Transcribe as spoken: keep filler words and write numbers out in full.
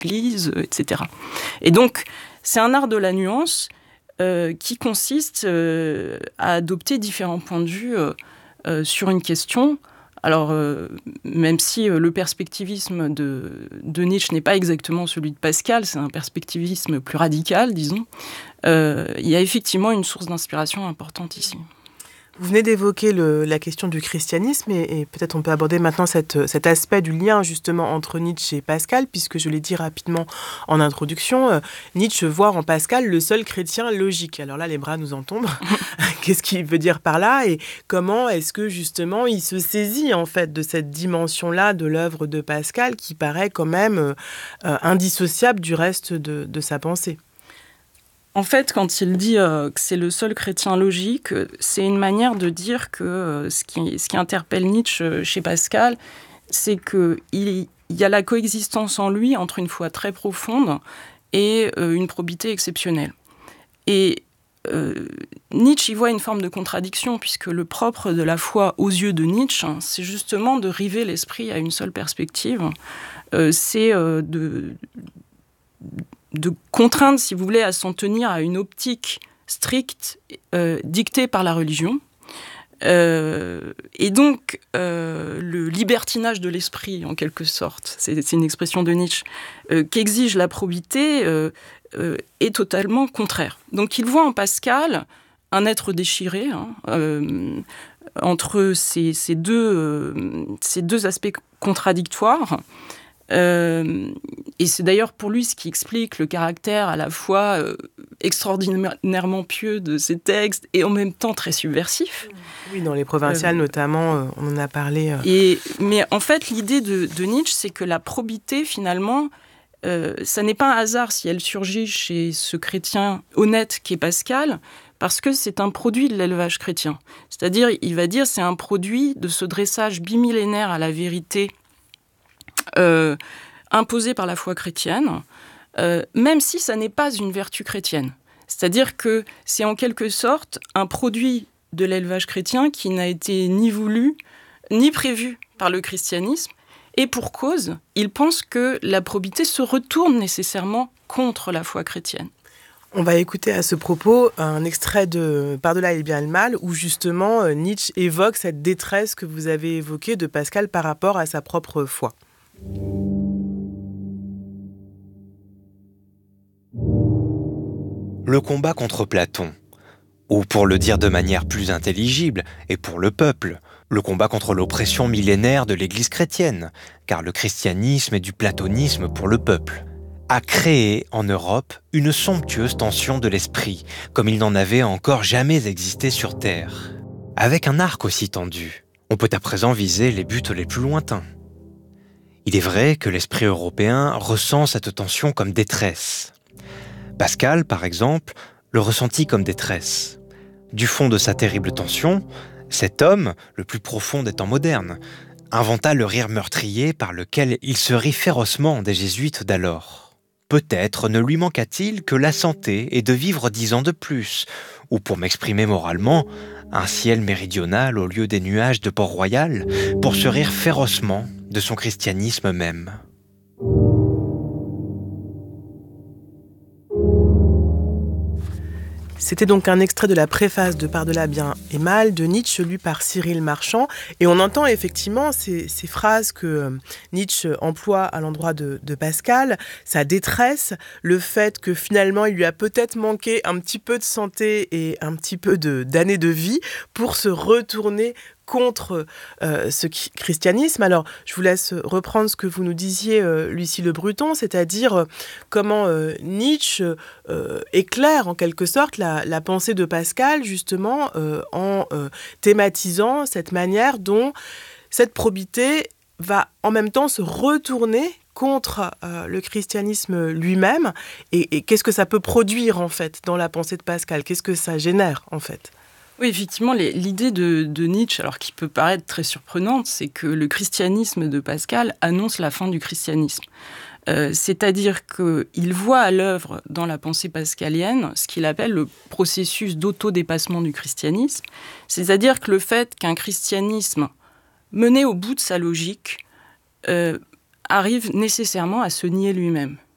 l'Église, et cetera. Et donc, c'est un art de la nuance euh, qui consiste euh, à adopter différents points de vue euh, euh, sur une question. Alors, euh, même si euh, le perspectivisme de, de Nietzsche n'est pas exactement celui de Pascal, c'est un perspectivisme plus radical, disons, euh, il y a effectivement une source d'inspiration importante ici. Vous venez d'évoquer le, la question du christianisme et, et peut-être on peut aborder maintenant cette, cet aspect du lien justement entre Nietzsche et Pascal, puisque je l'ai dit rapidement en introduction, euh, Nietzsche voit en Pascal le seul chrétien logique. Alors là, les bras nous en tombent. Qu'est-ce qu'il veut dire par là et comment est-ce que justement il se saisit en fait de cette dimension-là de l'œuvre de Pascal qui paraît quand même euh, indissociable du reste de, de sa pensée? En fait, quand il dit euh, que c'est le seul chrétien logique, c'est une manière de dire que euh, ce, qui, ce qui interpelle Nietzsche chez Pascal, c'est qu'il il y a la coexistence en lui entre une foi très profonde et euh, une probité exceptionnelle. Et euh, Nietzsche y voit une forme de contradiction, puisque le propre de la foi aux yeux de Nietzsche, c'est justement de river l'esprit à une seule perspective. Euh, c'est euh, de... de contraindre, si vous voulez, à s'en tenir à une optique stricte euh, dictée par la religion. Euh, et donc, euh, le libertinage de l'esprit, en quelque sorte, c'est, c'est une expression de Nietzsche, euh, qu'exige la probité, euh, euh, est totalement contraire. Donc, il voit en Pascal un être déchiré, hein, euh, entre ces, ces, deux, euh, ces deux aspects contradictoires. Euh, et c'est d'ailleurs pour lui ce qui explique le caractère à la fois euh, extraordinairement pieux de ses textes et en même temps très subversif. Oui, dans les provinciales euh, notamment, euh, on en a parlé. Euh... Et, mais en fait, l'idée de, de Nietzsche, c'est que la probité, finalement, euh, ça n'est pas un hasard si elle surgit chez ce chrétien honnête qu'est Pascal, parce que c'est un produit de l'élevage chrétien. C'est-à-dire, il va dire, c'est un produit de ce dressage bimillénaire à la vérité Euh, imposée par la foi chrétienne, euh, même si ça n'est pas une vertu chrétienne. C'est-à-dire que c'est en quelque sorte un produit de l'élevage chrétien qui n'a été ni voulu, ni prévu par le christianisme, et pour cause, il pense que la probité se retourne nécessairement contre la foi chrétienne. On va écouter à ce propos un extrait de Par-delà le bien et le mal, où justement Nietzsche évoque cette détresse que vous avez évoquée de Pascal par rapport à sa propre foi. Le combat contre Platon, ou pour le dire de manière plus intelligible, et pour le peuple, le combat contre l'oppression millénaire de l'Église chrétienne, car le christianisme est du platonisme pour le peuple, a créé en Europe une somptueuse tension de l'esprit, comme il n'en avait encore jamais existé sur Terre. Avec un arc aussi tendu, on peut à présent viser les buts les plus lointains. Il est vrai que l'esprit européen ressent cette tension comme détresse. Pascal, par exemple, le ressentit comme détresse. Du fond de sa terrible tension, cet homme, le plus profond des temps modernes, inventa le rire meurtrier par lequel il se rit férocement des jésuites d'alors. Peut-être ne lui manqua-t-il que la santé et de vivre dix ans de plus, ou pour m'exprimer moralement, un ciel méridional au lieu des nuages de Port-Royal, pour se rire férocement de son christianisme même. C'était donc un extrait de la préface de Par-delà bien et mal de Nietzsche, lu par Cyril Marchand. Et on entend effectivement ces, ces phrases que Nietzsche emploie à l'endroit de, de Pascal, sa détresse, le fait que finalement il lui a peut-être manqué un petit peu de santé et un petit peu de, d'années de vie pour se retourner contre euh, ce christianisme. Alors, je vous laisse reprendre ce que vous nous disiez, euh, Lucie Le Breton, c'est-à-dire euh, comment euh, Nietzsche euh, éclaire en quelque sorte la, la pensée de Pascal, justement, euh, en euh, thématisant cette manière dont cette probité va en même temps se retourner contre euh, le christianisme lui-même. Et, et qu'est-ce que ça peut produire, en fait, dans la pensée de Pascal? Qu'est-ce que ça génère, en fait? Oui, effectivement, les, l'idée de, de Nietzsche, alors qui peut paraître très surprenante, c'est que le christianisme de Pascal annonce la fin du christianisme. Euh, c'est-à-dire qu'il voit à l'œuvre dans la pensée pascalienne ce qu'il appelle le processus d'autodépassement du christianisme, c'est-à-dire que le fait qu'un christianisme mené au bout de sa logique euh, arrive nécessairement à se nier lui-même.